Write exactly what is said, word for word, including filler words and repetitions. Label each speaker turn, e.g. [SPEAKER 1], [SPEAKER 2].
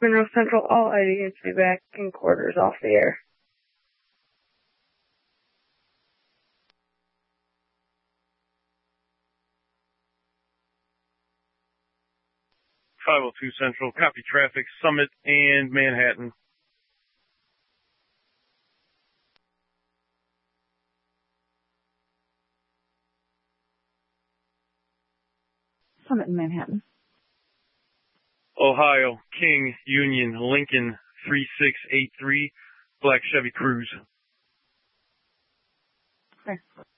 [SPEAKER 1] Monroe Central, all I D needs to be back in quarters off the air.
[SPEAKER 2] five oh two Central, copy traffic, Summit and Manhattan.
[SPEAKER 3] Summit in Manhattan.
[SPEAKER 2] Ohio, King, Union, Lincoln, three six eight three, Black Chevy Cruise.
[SPEAKER 3] Okay.